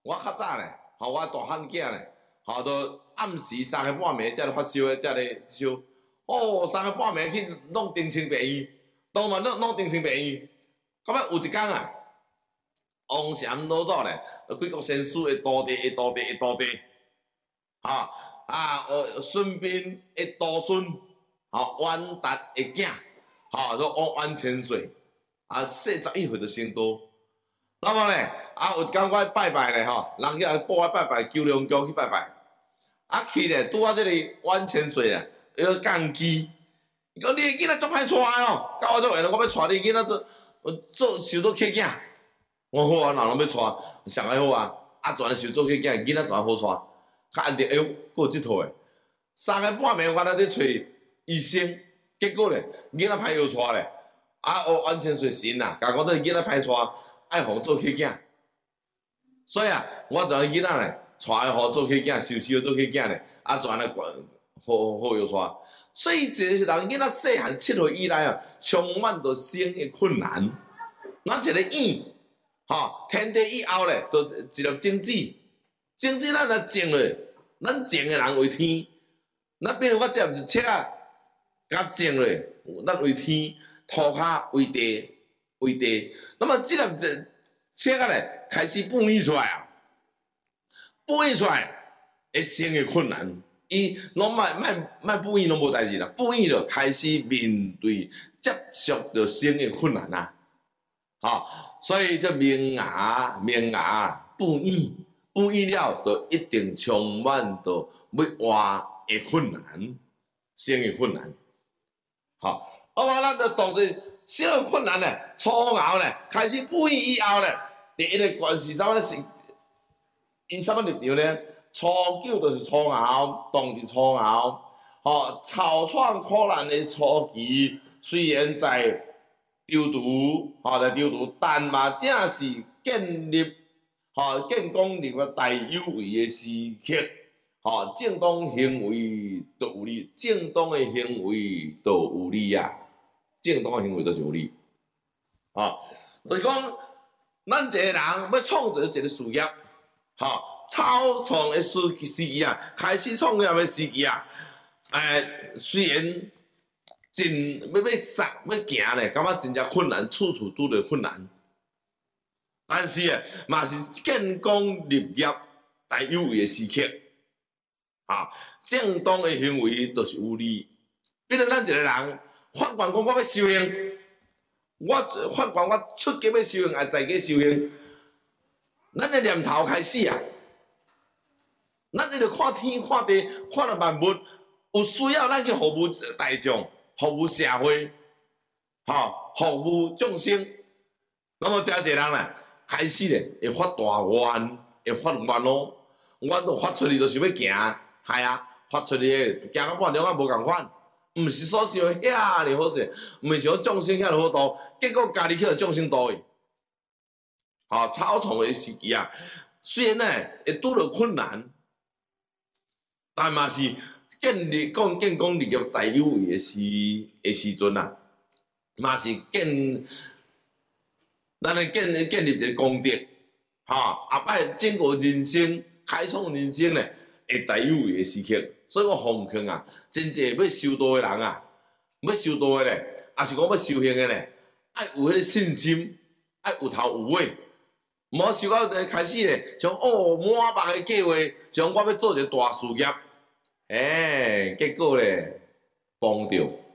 我较早咧，吼，我大汉囝咧，吼，都暗时3个半暝才咧发烧诶，才咧烧。哦，3个半暝去弄精神病院，弄精神病院。到尾有一工啊，王禅老祖咧，几国先师会徒弟，吼孙膑会徒孙，吼袁达会囝，吼都王千岁，细11岁就成道。那么咧，有一工我拜拜咧吼，人去报我拜拜，九龙宫去拜拜，去咧拄啊，这个阮千岁啊，伊个降机，伊讲你囡仔足歹带哦，到我做下了，我要带你囡仔做受到客囝，我好啊，人拢要带，上个好啊，全受做客囝，囡仔全好带，较安定，哎呦，佫有即套诶，3个半暝我咧找医生，结果咧囡仔歹药带咧，阮千岁神啊，甲我这囡仔歹带。爱互做客囝，所以啊，我就囡仔咧，带互做客囝，受做客囝咧，全咧好药带。所以一个人囡仔细汉7岁以来啊，充满着生的困难。咱一个院，吼，天地以后咧，就一粒种子，种子咱若种咧，咱种的人为天。咱比如我接一册啊，甲种咧，咱为天，土骹为地。那么这粒册啊咧开始繁衍出来啊，繁衍出来会生的困难，伊拢卖繁衍拢无代志啦，繁衍就开始面对接触着生的困难啊，所以这萌芽繁衍了，就一定充满着要活的困难，生的困难，好嘛，咱就当作。小个困难咧，初熬咧，开始繁衍以后咧，第一个关系怎咧是，伊啥物立场咧？初9就是初熬，当日初熬，草创苦难的初期，虽然在丢毒，在丢毒，但嘛正是建立，建功立业大有为的时刻，正当行为就有理，正当的行为就有理啊。正当的行为都是有理，就是讲，咱一个人要创造一个事业，草创的时期啊，开始创业的时期啊，虽然真要行咧，感觉真正困难，处处拄着困难，但是啊，嘛是建功立业大有为的时刻，正当的行为都是有理，比如咱一个人。发愿讲我要修行，我发愿我出家要修行，在家修行。咱的念头开始啊，咱就看天看地看了万物，有需要咱去服务大众、服务社会，服务众生。那么这一个人呢，开始咧会发大愿，会发愿咯，愿都发出去就是要行，系啊，发出去行到半中啊无共款。毋是所想的遐尼好势，毋是想众生遐尼好度，结果家己去互众生度去。草创的时期啊，虽然呢会拄着困难，但嘛是建功立业大有为的时阵啊，嘛是咱的建立一个功德，后摆整个人生开创人生咧，会大有为的时刻。所以我奉劝啊，真正要修道的人啊，要修道的咧，也是讲要修行的咧，爱有迄个信心，爱有头有尾，无修到开始咧，像满腹的计划，像我要做一个大事业，结果咧，崩掉。